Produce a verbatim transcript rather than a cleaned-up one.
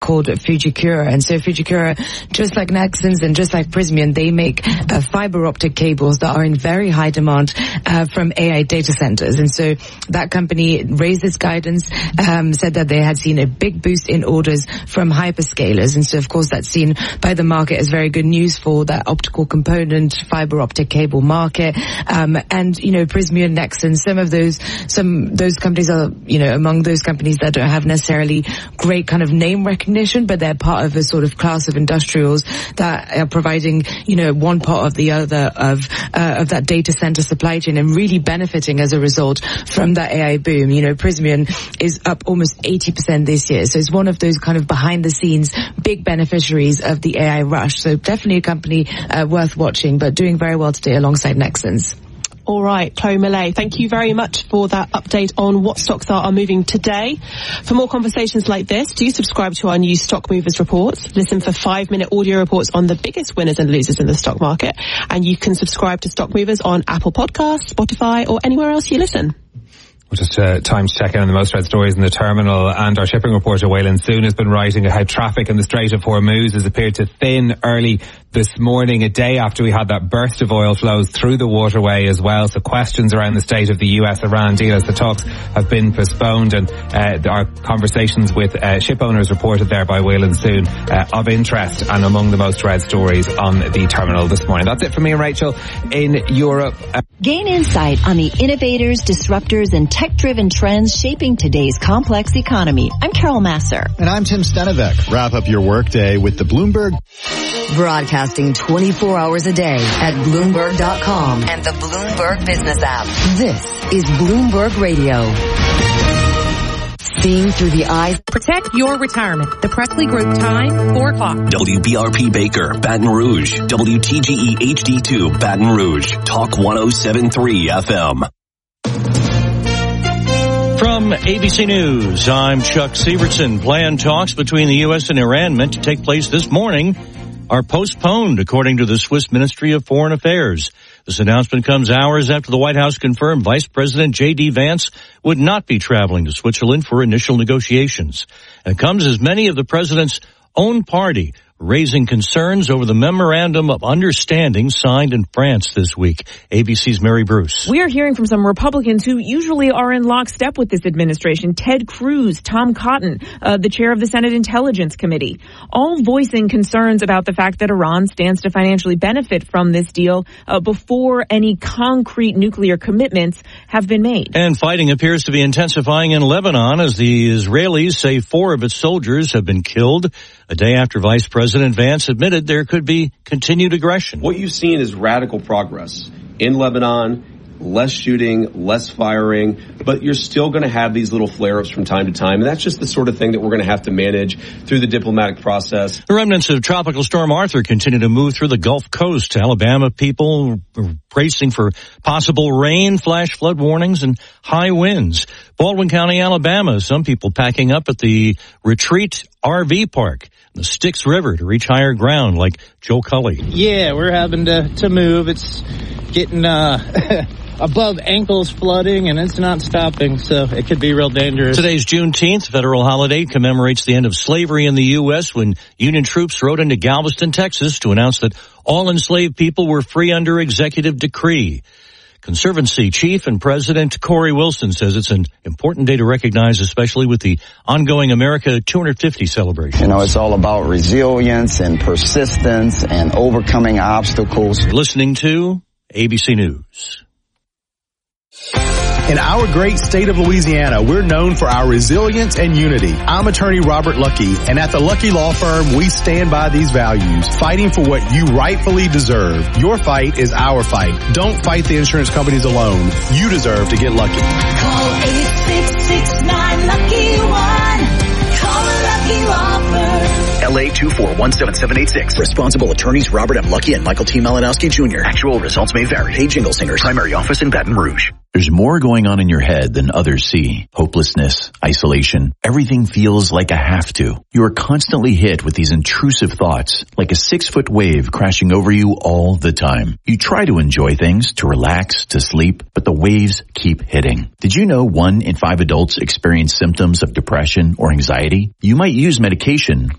called Fujikura. And so Fujikura, just like Nexans and just like Prysmian, they make uh, fiber optic cables that are in very high demand uh, from A I data centers. And so that company raised its guidance, um, said that they had seen a big boost in orders from hyperscalers. And so, of course, that's seen by the market as very good news for that optical component, fiber optic cable market. Um, and, you know, Prysmian, Nexans, some of those, some, those companies are, you know, among those companies that don't have necessarily great kind of name recognition, but they're part of a sort of class of industrials that are providing, you know, one part of the other of, uh, of that data center supply chain and really benefiting as a result from that A I boom. You know, Prysmian is up almost eighty percent this year. So it's one of those kind of behind the scenes big beneficiaries of the A I rush. So definitely a company uh, worth watching, but doing very well today alongside Nexans. All right, Chloe Millet, thank you very much for that update on what stocks are, are moving today. For more conversations like this, do subscribe to our new Stock Movers reports. Listen for five-minute audio reports on the biggest winners and losers in the stock market. And you can subscribe to Stock Movers on Apple Podcasts, Spotify, or anywhere else you listen. Well, just uh, time to check in on the most read stories in the terminal, and our shipping reporter Waylon Soon has been writing how traffic in the Strait of Hormuz has appeared to thin early this morning, a day after we had that burst of oil flows through the waterway as well. So questions around the state of the U S Iran deal as the talks have been postponed, and uh, our conversations with uh, ship owners reported there by Waylon Soon uh, of interest and among the most read stories on the terminal this morning. That's it for me and Rachel in Europe. Uh, Gain insight on the innovators, disruptors, and tech-driven trends shaping today's complex economy. I'm Carol Masser. And I'm Tim Stenevec. Wrap up your workday with the Bloomberg. Broadcasting twenty-four hours a day at Bloomberg dot com and the Bloomberg Business app. This is Bloomberg Radio. Seeing through the eyes. Protect your retirement. The Presley Group time, four o'clock. W B R P Baker, Baton Rouge. W T G E H D two, Baton Rouge. Talk one oh seven point three F M. From A B C News, I'm Chuck Severson. Planned talks between the U S and Iran meant to take place this morning are postponed, according to the Swiss Ministry of Foreign Affairs. This announcement comes hours after the White House confirmed Vice President J D Vance would not be traveling to Switzerland for initial negotiations. And it comes as many of the president's own party raising concerns over the Memorandum of Understanding signed in France this week. A B C's Mary Bruce. We are hearing from some Republicans who usually are in lockstep with this administration. Ted Cruz, Tom Cotton, uh, the chair of the Senate Intelligence Committee, all voicing concerns about the fact that Iran stands to financially benefit from this deal uh, before any concrete nuclear commitments have been made. And fighting appears to be intensifying in Lebanon as the Israelis say four of its soldiers have been killed a day after Vice President Vance admitted there could be continued aggression. What you've seen is radical progress in Lebanon, less shooting, less firing, but you're still going to have these little flare-ups from time to time, and that's just the sort of thing that we're going to have to manage through the diplomatic process. The remnants of Tropical Storm Arthur continue to move through the Gulf Coast. Alabama people are bracing for possible rain, flash flood warnings, and high winds. Baldwin County, Alabama, some people packing up at the Retreat R V Park, the Styx River, to reach higher ground, like Joe Cully. Yeah, we're having to, to move. It's getting uh, above ankles flooding, and it's not stopping, so it could be real dangerous. Today's Juneteenth, federal holiday, commemorates the end of slavery in the U S when Union troops rode into Galveston, Texas, to announce that all enslaved people were free under executive decree. Conservancy Chief and President Corey Wilson says it's an important day to recognize, especially with the ongoing America two hundred fifty celebration. You know, it's all about resilience and persistence and overcoming obstacles. You're listening to A B C News. In our great state of Louisiana, we're known for our resilience and unity. I'm attorney Robert Lucky, and at the Lucky Law Firm, we stand by these values, fighting for what you rightfully deserve. Your fight is our fight. Don't fight the insurance companies alone. You deserve to get lucky. Call eight six six nine lucky one. Call a Lucky Law Firm. L A two four one seven seven eight six. Responsible attorneys Robert M. Lucky and Michael T. Malinowski Junior Actual results may vary. Hey, Jingle Singers. Primary office in Baton Rouge. There's more going on in your head than others see. Hopelessness, isolation, everything feels like a have to. You are constantly hit with these intrusive thoughts, like a six-foot wave crashing over you all the time. You try to enjoy things, to relax, to sleep, but the waves keep hitting. Did you know one in five adults experience symptoms of depression or anxiety? You might use medication,